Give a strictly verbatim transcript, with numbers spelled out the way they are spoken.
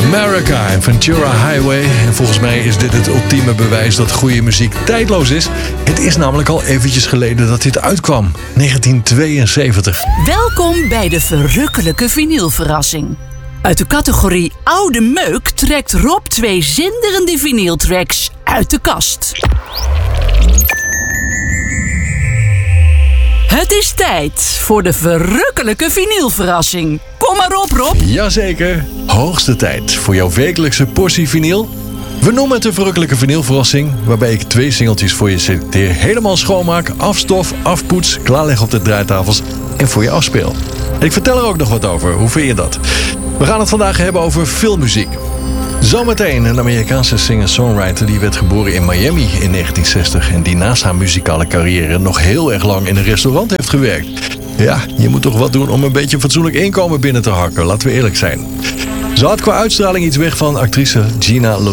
America en Ventura Highway. En volgens mij is dit het ultieme bewijs dat goede muziek tijdloos is. Het is namelijk al eventjes geleden dat dit uitkwam. negentien tweeënzeventig. Welkom bij de verrukkelijke vinylverrassing. Uit de categorie Oude Meuk trekt Rob twee zinderende vinyltracks uit de kast. Het is tijd voor de verrukkelijke vinylverrassing. Kom maar op, Rob. Jazeker, hoogste tijd voor jouw wekelijkse portie vinyl. We noemen het een verrukkelijke vinylverrassing, waarbij ik twee singeltjes voor je selecteer, helemaal schoonmaak, afstof, afpoets, klaarleg op de draaitafels en voor je afspeel. En ik vertel er ook nog wat over. Hoe vind je dat? We gaan het vandaag hebben over filmmuziek. Zometeen een Amerikaanse singer-songwriter die werd geboren in Miami in negentien zestig... en die naast haar muzikale carrière nog heel erg lang in een restaurant heeft gewerkt. Ja, je moet toch wat doen om een beetje fatsoenlijk inkomen binnen te hakken, laten we eerlijk zijn. Ze had qua uitstraling iets weg van actrice Gina